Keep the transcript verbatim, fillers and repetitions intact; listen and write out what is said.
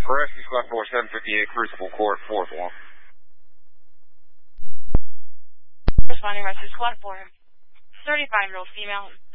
Rescue Squad four seven fifty-eight, Crucible Court, fourth one. Responding Rescue Squad four. thirty-five-year-old female.